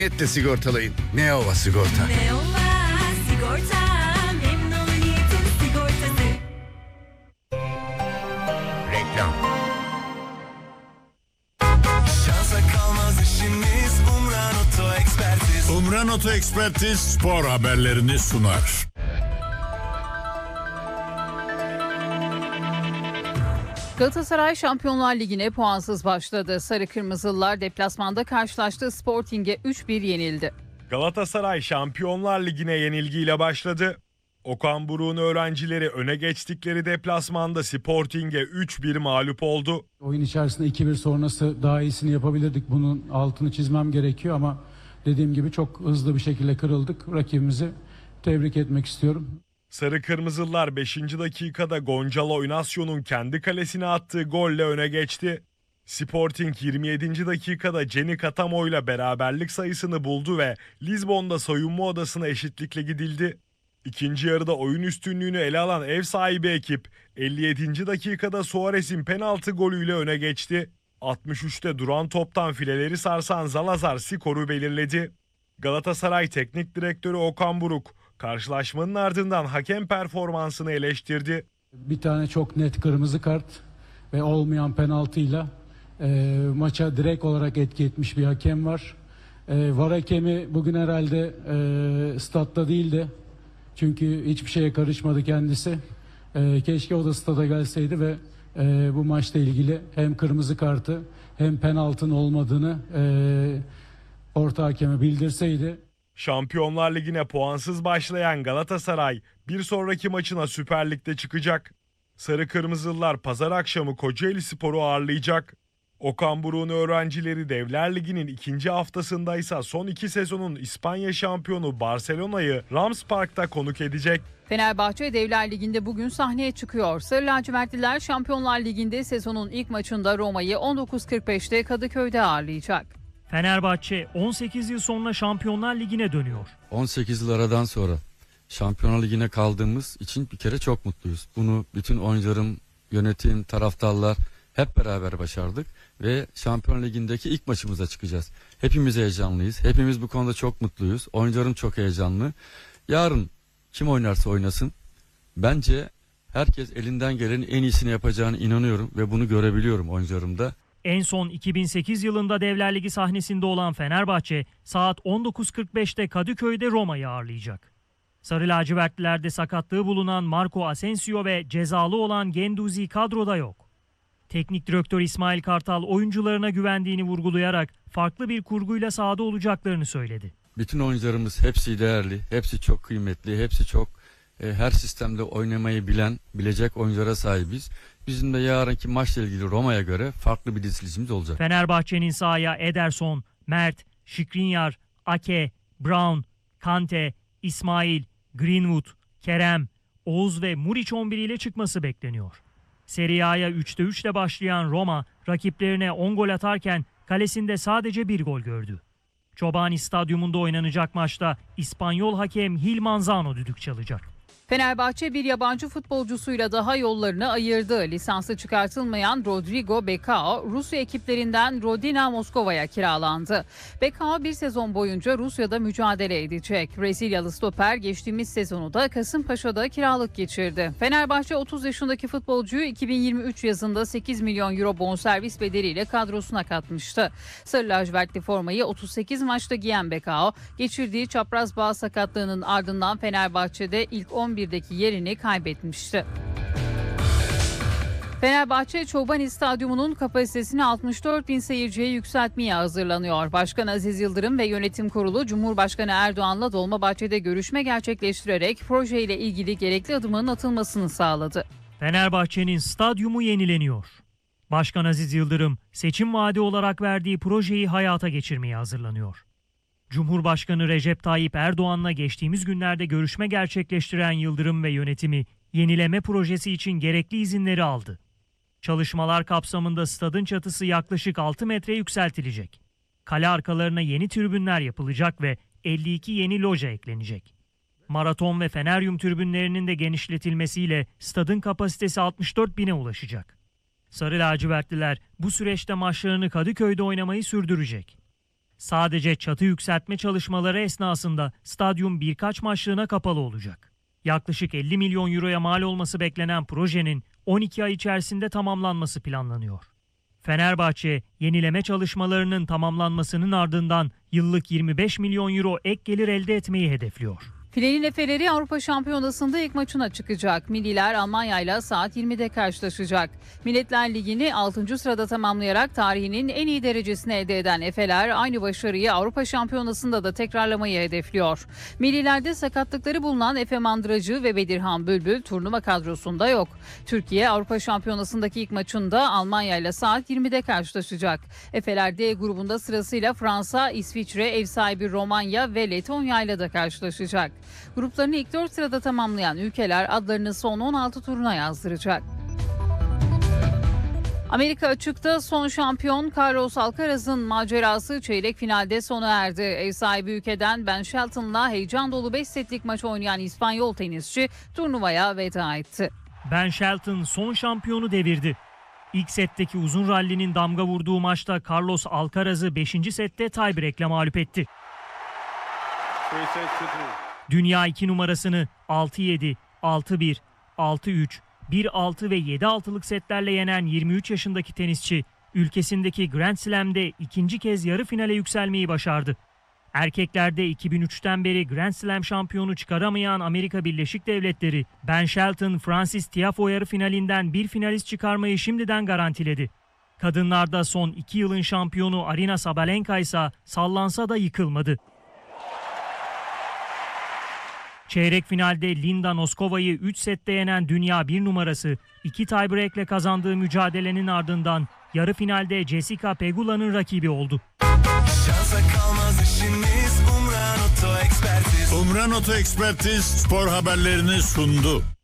Memnuniyetle sigortalayın. Neova Sigorta. Neova Sigorta, memnuniyetin sigortası. Reklam. Şansa kalmaz işimiz Umran Oto Ekspertiz. Umran Oto Ekspertiz spor haberlerini sunar. Galatasaray Şampiyonlar Ligi'ne puansız başladı. Sarı Kırmızılılar deplasmanda karşılaştığı Sporting'e 3-1 yenildi. Galatasaray Şampiyonlar Ligi'ne yenilgiyle başladı. Okan Buruk'un öğrencileri öne geçtikleri deplasmanda Sporting'e 3-1 mağlup oldu. Oyun içerisinde 2-1 sonrası daha iyisini yapabilirdik. Bunun altını çizmem gerekiyor ama dediğim gibi çok hızlı bir şekilde kırıldık. Rakibimizi tebrik etmek istiyorum. Sarı Kırmızılılar 5. dakikada Gonçalo Inacion'un kendi kalesine attığı golle öne geçti. Sporting 27. dakikada Jenny Katamo ile beraberlik sayısını buldu ve Lizbon'da soyunma odasına eşitlikle gidildi. İkinci yarıda oyun üstünlüğünü ele alan ev sahibi ekip 57. dakikada Suarez'in penaltı golüyle öne geçti. 63'te duran toptan fileleri sarsan Zalazar skoru belirledi. Galatasaray Teknik Direktörü Okan Buruk karşılaşmanın ardından hakem performansını eleştirdi. Bir tane çok net kırmızı kart ve olmayan penaltıyla maça direkt olarak etki etmiş bir hakem var. VAR hakemi bugün herhalde statta değildi. Çünkü hiçbir şeye karışmadı kendisi. Keşke o da stada gelseydi ve bu maçla ilgili hem kırmızı kartı hem penaltının olmadığını orta hakeme bildirseydi. Şampiyonlar Ligi'ne puansız başlayan Galatasaray bir sonraki maçına Süper Lig'de çıkacak. Sarı Kırmızılılar pazar akşamı Kocaelispor'u ağırlayacak. Okan Buruk'un öğrencileri Devler Ligi'nin ikinci haftasındaysa son 2 sezonun İspanya şampiyonu Barcelona'yı Rams Park'ta konuk edecek. Fenerbahçe Devler Ligi'nde bugün sahneye çıkıyor. Sarı lacivertliler Şampiyonlar Ligi'nde sezonun ilk maçında Roma'yı 19.45'te Kadıköy'de ağırlayacak. Fenerbahçe 18 yıl sonra Şampiyonlar Ligi'ne dönüyor. 18 yıl aradan sonra Şampiyonlar Ligi'ne kaldığımız için bir kere çok mutluyuz. Bunu bütün oyuncularım, yönetim, taraftarlar hep beraber başardık ve Şampiyonlar Ligi'ndeki ilk maçımıza çıkacağız. Hepimiz heyecanlıyız. Hepimiz bu konuda çok mutluyuz. Oyuncularım çok heyecanlı. Yarın kim oynarsa oynasın bence herkes elinden gelenin en iyisini yapacağını inanıyorum ve bunu görebiliyorum oyuncularımda. En son 2008 yılında Devler Ligi sahnesinde olan Fenerbahçe saat 19.45'te Kadıköy'de Roma'yı ağırlayacak. Sarı lacivertlilerde sakatlığı bulunan Marco Asensio ve cezalı olan Guendouzi kadroda yok. Teknik direktör İsmail Kartal oyuncularına güvendiğini vurgulayarak farklı bir kurguyla sahada olacaklarını söyledi. Bütün oyuncularımız hepsi değerli, hepsi çok kıymetli, hepsi çok her sistemde oynamayı bilecek oyunculara sahibiz. Bizim de yarınki maçla ilgili Roma'ya göre farklı bir dizilişimiz olacak. Fenerbahçe'nin sahaya Ederson, Mert, Skriniar, Ake, Brown, Kante, İsmail, Greenwood, Kerem, Oğuz ve Muriç 11 ile çıkması bekleniyor. Serie A'ya 3'te 3 ile başlayan Roma rakiplerine 10 gol atarken kalesinde sadece 1 gol gördü. Çobani Stadyumunda oynanacak maçta İspanyol hakem Gil Manzano düdük çalacak. Fenerbahçe bir yabancı futbolcusuyla daha yollarını ayırdı. Lisansı çıkartılmayan Rodrigo Becao, Rusya ekiplerinden Rodina Moskova'ya kiralandı. Becao bir sezon boyunca Rusya'da mücadele edecek. Brezilyalı stoper geçtiğimiz sezonu da Kasımpaşa'da kiralık geçirdi. Fenerbahçe 30 yaşındaki futbolcuyu 2023 yazında 8 milyon euro bonservis bedeliyle kadrosuna katmıştı. Sarı lacivertli formayı 38 maçta giyen Becao, geçirdiği çapraz bağ sakatlığının ardından Fenerbahçe'de ilk 11'deki yerini kaybetmişti. Fenerbahçe Çobani Stadyumu'nun kapasitesini 64 bin seyirciye yükseltmeye hazırlanıyor. Başkan Aziz Yıldırım ve yönetim kurulu Cumhurbaşkanı Erdoğan'la Dolmabahçe'de görüşme gerçekleştirerek projeyle ilgili gerekli adımın atılmasını sağladı. Fenerbahçe'nin stadyumu yenileniyor. Başkan Aziz Yıldırım seçim vaadi olarak verdiği projeyi hayata geçirmeye hazırlanıyor. Cumhurbaşkanı Recep Tayyip Erdoğan'la geçtiğimiz günlerde görüşme gerçekleştiren Yıldırım ve yönetimi yenileme projesi için gerekli izinleri aldı. Çalışmalar kapsamında stadın çatısı yaklaşık 6 metre yükseltilecek. Kale arkalarına yeni tribünler yapılacak ve 52 yeni loja eklenecek. Maraton ve Feneryum tribünlerinin de genişletilmesiyle stadın kapasitesi 64 bine ulaşacak. Sarı lacivertliler bu süreçte maçlarını Kadıköy'de oynamayı sürdürecek. Sadece çatı yükseltme çalışmaları esnasında stadyum birkaç maçlığına kapalı olacak. Yaklaşık 50 milyon euroya mal olması beklenen projenin 12 ay içerisinde tamamlanması planlanıyor. Fenerbahçe, yenileme çalışmalarının tamamlanmasının ardından yıllık 25 milyon euro ek gelir elde etmeyi hedefliyor. Filenin Efeleri Avrupa Şampiyonası'nda ilk maçına çıkacak. Milliler Almanya ile saat 20'de karşılaşacak. Milletler Ligi'ni 6. sırada tamamlayarak tarihinin en iyi derecesini elde eden Efeler aynı başarıyı Avrupa Şampiyonası'nda da tekrarlamayı hedefliyor. Millilerde sakatlıkları bulunan Efe Mandıracı ve Bedirhan Bülbül turnuva kadrosunda yok. Türkiye Avrupa Şampiyonası'ndaki ilk maçında Almanya ile saat 20'de karşılaşacak. Efeler D grubunda sırasıyla Fransa, İsviçre, ev sahibi Romanya ve Letonya ile de karşılaşacak. Gruplarını ilk 4 sırada tamamlayan ülkeler adlarını son 16 turuna yazdıracak. Amerika açıkta son şampiyon Carlos Alcaraz'ın macerası çeyrek finalde sona erdi. Ev sahibi ülkeden Ben Shelton'la heyecan dolu 5 setlik maç oynayan İspanyol tenisçi turnuvaya veda etti. Ben Shelton son şampiyonu devirdi. İlk setteki uzun rallinin damga vurduğu maçta Carlos Alcaraz'ı 5. sette tiebreak'le mağlup etti. Dünya 2 numarasını 6-7, 6-1, 6-3, 1-6 ve 7-6'lık setlerle yenen 23 yaşındaki tenisçi, ülkesindeki Grand Slam'de ikinci kez yarı finale yükselmeyi başardı. Erkeklerde 2003'ten beri Grand Slam şampiyonu çıkaramayan Amerika Birleşik Devletleri, Ben Shelton, Francis Tiafoe yarı finalinden bir finalist çıkarmayı şimdiden garantiledi. Kadınlarda son 2 yılın şampiyonu Aryna Sabalenka ise sallansa da yıkılmadı. Çeyrek finalde Linda Noskova'yı 3 sette yenen dünya 1 numarası 2 tiebreak'le kazandığı mücadelenin ardından yarı finalde Jessica Pegula'nın rakibi oldu. Şansa kalmaz işimiz Umran Oto Ekspertiz. Umran Oto Ekspertiz spor haberlerini sundu.